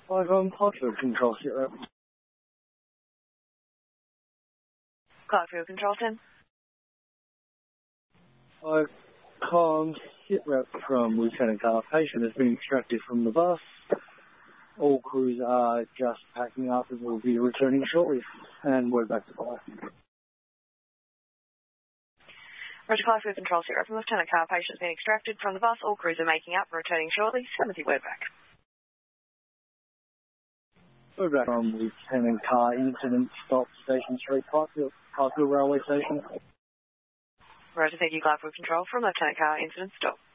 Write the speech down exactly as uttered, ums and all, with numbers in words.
I've um, Clarkfield Control Zero. Clarkfield Control ten. I've calmed sit rep from Lieutenant Carr. Patient has been extracted from the bus. All crews are just packing up and will be returning shortly. And we're back to fire. Roger, Clarkfield Control Zero from Lieutenant Carr. Patient's been extracted from the bus. All crews are making up, returning shortly. Timothy, we're back. We're back on Lieutenant Carr. Incident stop Station Street, Clarkfield, Clarkfield Railway Station. Roger, thank you, Clarkfield Control from Lieutenant Carr. Incident stop.